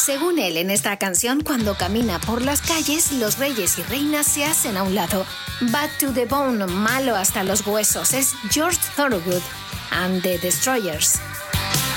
Según él, en esta canción, cuando camina por las calles, los reyes y reinas se hacen a un lado. Bad to the Bone, malo hasta los huesos, es George Thorogood and the Destroyers.